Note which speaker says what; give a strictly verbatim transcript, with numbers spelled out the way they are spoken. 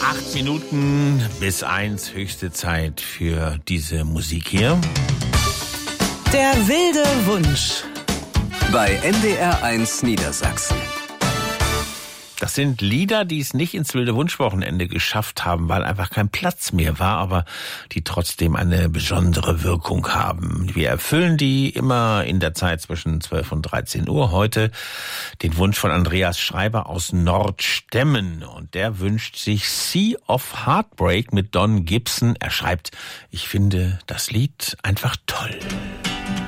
Speaker 1: Acht Minuten bis eins, höchste Zeit für diese Musik hier.
Speaker 2: Der wilde Wunsch.
Speaker 3: Bei N D R eins Niedersachsen.
Speaker 1: Das sind Lieder, die es nicht ins wilde Wunschwochenende geschafft haben, weil einfach kein Platz mehr war, aber die trotzdem eine besondere Wirkung haben. Wir erfüllen die immer in der Zeit zwischen zwölf und dreizehn Uhr. Heute den Wunsch von Andreas Schreiber aus Nordstemmen. Und der wünscht sich Sea of Heartbreak mit Don Gibson. Er schreibt, ich finde das Lied einfach toll.